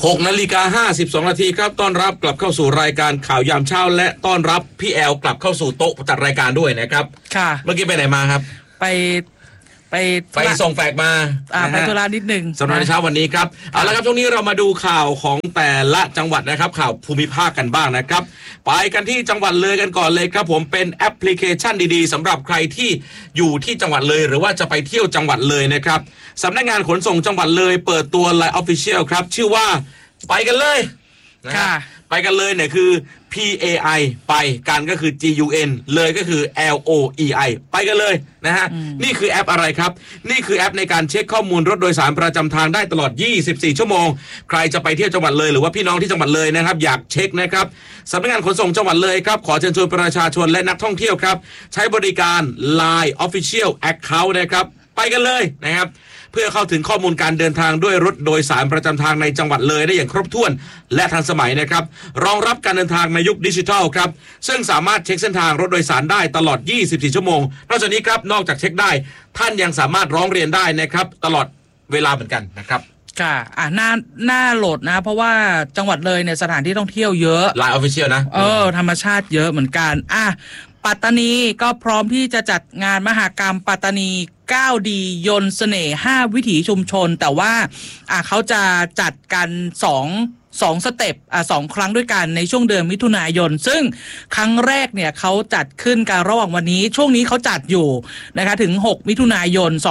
6:52 นาทีครับต้อนรับกลับเข้าสู่รายการข่าวยามเช้าและต้อนรับพี่แอลกลับเข้าสู่โต๊ะจัดรายการด้วยนะครับค่ะเมื่อกี้ไปไหนมาครับไปส่งแฟกมาไปธุระนิดนึงสำหรับเช้าวันนี้ครับเอาละครับช่วงนี้เรามาดูข่าวของแต่ละจังหวัดนะครับข่าวภูมิภาคกันบ้างนะครับไปกันที่จังหวัดเลยกันก่อนเลยครับผมเป็นแอปพลิเคชันดีๆสำหรับใครที่อยู่ที่จังหวัดเลยหรือว่าจะไปเที่ยวจังหวัดเลยนะครับสำนักงานขนส่งจังหวัดเลยเปิดตัว LINE Official ครับชื่อว่าไปกันเลยค่ะไปกันเลยเนี่ยคือ PAI ไปกันก็คือ GUN เลยก็คือ LOEI ไปกันเลยนะฮะนี่คือแอปอะไรครับนี่คือแอปในการเช็คข้อมูลรถโดยสารประจำทางได้ตลอด24ชั่วโมงใครจะไปเที่ยวจังหวัดเลยหรือว่าพี่น้องที่จังหวัดเลยนะครับอยากเช็คนะครับสำนักงานขนส่งจังหวัดเลยครับขอเชิญชวนประชาชนและนักท่องเที่ยวครับใช้บริการ LINE Official Account นะครับไปกันเลยนะครับเพื่อเข้าถึงข้อมูลการเดินทางด้วยรถโดยสารประจำทางในจังหวัดเลยได้อย่างครบถ้วนและทันสมัยนะครับรองรับการเดินทางในยุคดิจิทัลครับซึ่งสามารถเช็คเส้นทางรถโดยสารได้ตลอด24ชั่วโมงนอกจากนี้ครับนอกจากเช็คได้ท่านยังสามารถร้องเรียนได้นะครับตลอดเวลาเหมือนกันนะครับค่ะน่าโหลดนะเพราะว่าจังหวัดเลยเนี่ยสถานที่ท่องเที่ยวเยอะ LINE Official นะธรรมชาติเยอะเหมือนกันปัตตานีก็พร้อมที่จะจัดงานมหกรรมปัตตานี9ดียนต์เสน่ห์5วิถีชุมชนแต่ว่าเขาจะจัดกัน2สเต็ป2ครั้งด้วยกันในช่วงเดือนมิถุนายนซึ่งครั้งแรกเนี่ยเขาจัดขึ้นกันระหว่างวันนี้ช่วงนี้เขาจัดอยู่นะคะถึง6มิถุนายน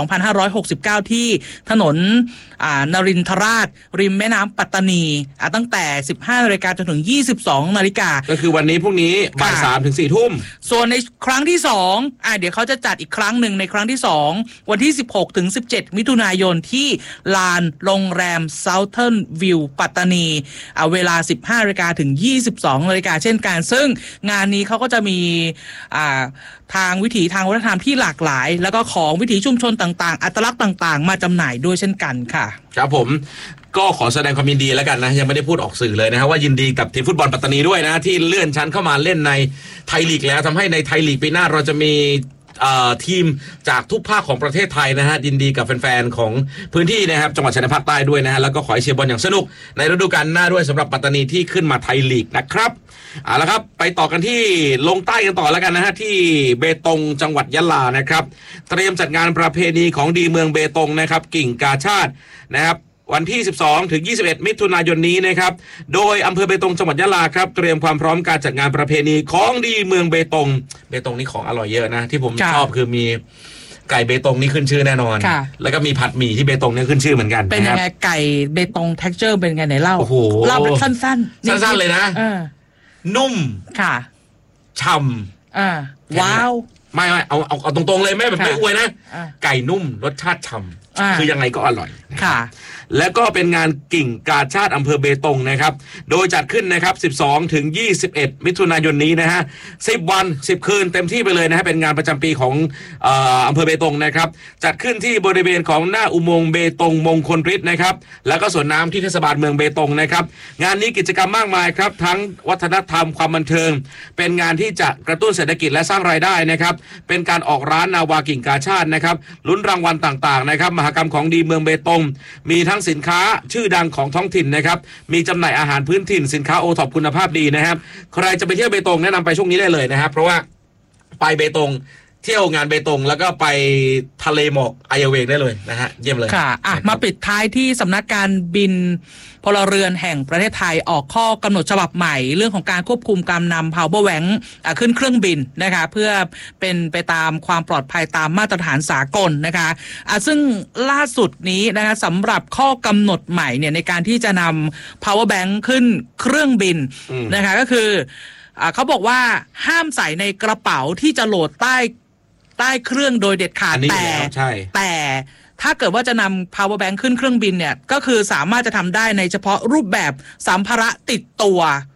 2569ที่ถนนนรินทราชริมแม่น้ำปัตตานีตั้งแต่ 15:00 นจนถึง 22:00 นก็คือวันนี้พรุ่งนี้บ่าย 3 ถึง 4 ทุ่มส่วนในครั้งที่2เดี๋ยวเขาจะจัดอีกครั้งหนึ่งในครั้งที่2วันที่16ถึง17มิถุนายนที่ลานโรงแรม Southern View ปัตตานีเวลา 15:00 นถึง 22:00 นเช่นกันซึ่งงานนี้เขาก็จะมีทางวิถีทางวัฒนธรรมที่หลากหลายแล้วก็ของวิถีชุมชนต่างๆอัตลักษณ์ต่างๆมาจำหน่ายด้วยเช่นกันค่ะครับผมก็ขอแสดงความยินดีแล้วกันนะยังไม่ได้พูดออกสื่อเลยนะครับว่ายินดีกับทีมฟุตบอลปัตตานีด้วยนะที่เลื่อนชั้นเข้ามาเล่นในไทยลีกแล้วทำให้ในไทยลีกปีหน้าเราจะมีทีมจากทุกภาคของประเทศไทยนะฮะยินดีกับแฟนๆของพื้นที่นะครับจังหวัดชายแดนภาคใต้ด้วยนะฮะแล้วก็ขอให้เชียร์บอลอย่างสนุกในฤดูกาลหน้าด้วยสำหรับปัตตานีที่ขึ้นมาไทยลีกนะครับเอาละครับไปต่อกันที่ลงใต้กันต่อแล้วกันนะฮะที่เบตงจังหวัดยะลานะครับเตรียมจัดงานประเพณีของดีเมืองเบตงนะครับกิ่งกาชาตินะครับวันที่12ถึง21มิถุนายนนี้นะครับโดยอำเภอเบตงจังหวัดยะลาครับเตรียมความพร้อมการจัดงานประเพณีของดีเมืองเบตงนี่ของอร่อยเยอะนะที่ผมชอบคือมีไก่เบตงนี่ขึ้นชื่อแน่นอนแล้วก็มีผัดหมี่ที่เบตงนี่ขึ้นชื่อเหมือนกันเป็นยังไงไก่เบตง texture เป็นไงไหนเล่าแบบสั้นๆเลยนะนุ่มค่ะฉ่ำว้าวไม่เอาตรงๆเลยไม่แบบไม่อวยนะไก่นุ่มรสชาติฉ่ำคือยังไงก็อร่อยค่ะแล้วก็เป็นงานกิ่งกาชาติอำเภอเบตงนะครับโดยจัดขึ้นนะครับ12ถึง21มิถุนายนนี้นะฮะ10วัน10คืนเต็มที่ไปเลยนะฮะเป็นงานประจำปีของอำเภอเบตงนะครับจัดขึ้นที่บริเวณของหน้าอุโมงค์เบตงมงคลฤทธิ์นะครับแล้วก็สวนน้ำที่เทศบาลเมืองเบตงนะครับงานนี้กิจกรรมมากมายครับทั้งวัฒนธรรมความบันเทิงเป็นงานที่จะกระตุ้นเศรษฐกิจและสร้างรายได้นะครับเป็นการออกร้านนาวากิ่งกาชาตินะครับลุ้นรางวัลต่างๆนะครับมหกรรมของดีเมืองเบตงมีทั้งสินค้าชื่อดังของท้องถิ่นนะครับมีจำหน่ายอาหารพื้นถิ่นสินค้าโอท็อปคุณภาพดีนะครับใครจะไปเที่ยวเบตงแนะนำไปช่วงนี้ได้เลยนะครับเพราะว่าไปเบตงเที่ยวงานเบตงแล้วก็ไปทะเลหมอกไอเวงได้เลยนะฮะเยี่ยมเลยค่ะมาปิดท้ายที่สำนักการบินพลเรือนแห่งประเทศไทยออกข้อกำหนดฉบับใหม่เรื่องของการควบคุมการนำ power bank ขึ้นเครื่องบินนะคะเพื่อเป็นไปตามความปลอดภัยตามมาตรฐานสากลนะคะซึ่งล่าสุดนี้นะคะสำหรับข้อกำหนดใหม่เนี่ยในการที่จะนำ power bank ขึ้นเครื่องบินนะคะก็คือเขาบอกว่าห้ามใส่ในกระเป๋าที่จะโหลดใต้เครื่องโดยเด็ดขาดแต่ถ้าเกิดว่าจะนำ power bank ขึ้นเครื่องบินเนี่ยก็คือสามารถจะทำได้ในเฉพาะรูปแบบสัมภาระติดตัว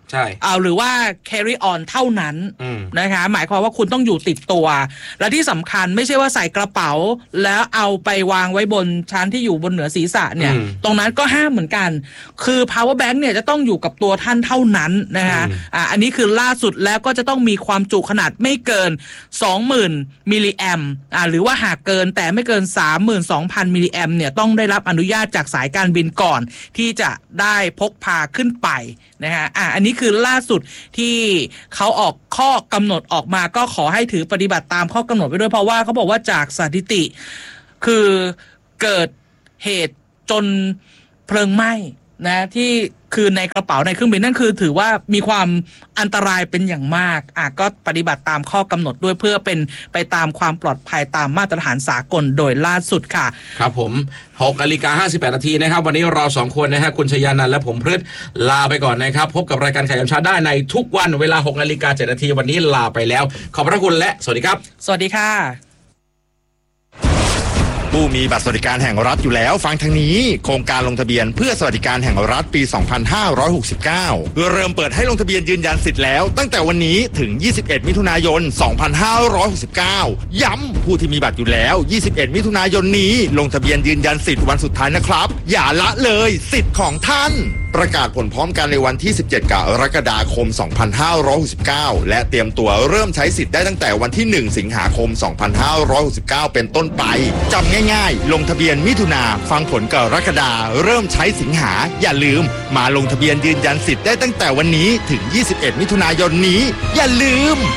ใช่หรือว่า carry on เท่านั้นนะคะหมายความว่าคุณต้องอยู่ติดตัวและที่สำคัญไม่ใช่ว่าใส่กระเป๋าแล้วเอาไปวางไว้บนชั้นที่อยู่บนเหนือศีรษะเนี่ยตรงนั้นก็ห้ามเหมือนกันคือ power bank เนี่ยจะต้องอยู่กับตัวท่านเท่านั้นนะคะอันนี้คือล่าสุดแล้วก็จะต้องมีความจุขนาดไม่เกิน 20,000 มิลลิแอมหรือว่าหากเกินแต่ไม่เกิน 32,000 มิลลิแอมเนี่ยต้องได้รับอนุญาตจากสายการบินก่อนที่จะได้พกพาขึ้นไปนะฮะอันนี้คือล่าสุดที่เขาออกข้อกำหนดออกมาก็ขอให้ถือปฏิบัติตามข้อกำหนดไปด้วยเพราะว่าเขาบอกว่าจากสถิติคือเกิดเหตุจนเพลิงไหม้นะที่คือในกระเป๋าในเครื่องบินนั่นคือถือว่ามีความอันตรายเป็นอย่างมากก็ปฏิบัติตามข้อกำหนดด้วยเพื่อเป็นไปตามความปลอดภัยตามมาตรฐานสากลโดยล่าสุดค่ะครับผม 6:58 นาทีนะครับวันนี้เรา2คนนะฮะคุณชยานันท์และผมพฤทธิ์ลาไปก่อนนะครับพบกับรายการข่าวยามเช้าได้ในทุกวันเวลา 6:07 นาทีวันนี้ลาไปแล้วขอบพระคุณและสวัสดีครับสวัสดีค่ะผู้มีบัตรสวัสดิการแห่งรัฐอยู่แล้วฟังทางนี้โครงการลงทะเบียนเพื่อสวัสดิการแห่งรัฐปี 2569 เริ่มเปิดให้ลงทะเบียนยืนยันสิทธิ์แล้วตั้งแต่วันนี้ถึง 21 มิถุนายน 2569 ย้ำผู้ที่มีบัตรอยู่แล้ว 21 มิถุนายนนี้ลงทะเบียนยืนยันสิทธิ์วันสุดท้ายนะครับอย่าละเลยสิทธิ์ของท่านประกาศผลพร้อมกันในวันที่ 17 กรกฎาคม 2569 และเตรียมตัวเริ่มใช้สิทธิ์ได้ตั้งแต่วันที่ 1 สิงหาคม 2569 เป็นต้นไปจำง่ายๆลงทะเบียนมิถุนาฟังผลกรกฎาเริ่มใช้สิงหาอย่าลืมมาลงทะเบียนยืนยันสิทธิ์ได้ตั้งแต่วันนี้ถึง 21 มิถุนายนนี้อย่าลืม